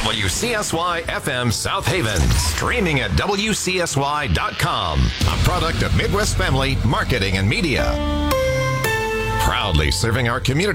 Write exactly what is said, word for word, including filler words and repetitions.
W C S Y F M South Haven. Streaming at W C S Y dot com. A product of Midwest Family Marketing and Media. Proudly serving our community.